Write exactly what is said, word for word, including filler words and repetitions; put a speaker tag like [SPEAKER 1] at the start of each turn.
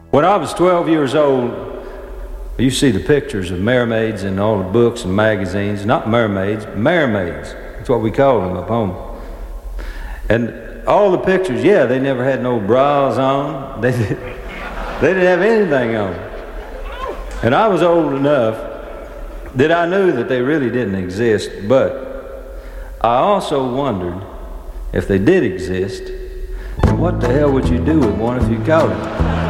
[SPEAKER 1] When I was twelve years old, you see the pictures of mermaids in all the books and magazines. Not mermaids, mermaids. That's what we call them up home. And all the pictures, yeah, they never had no bras on. They, did, they didn't have anything on. And I was old enough that I knew that they really didn't exist, but I also wondered if they did exist, what the hell would you do with one if you caught it?